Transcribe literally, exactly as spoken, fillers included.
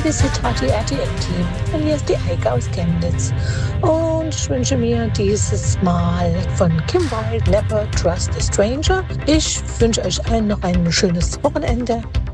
ist Citrati R T L-Team. Und hier ist die Eike aus Chemnitz. Und ich wünsche mir dieses Mal von Kim Wilde Never Trust a Stranger. Ich wünsche euch allen noch ein schönes Wochenende.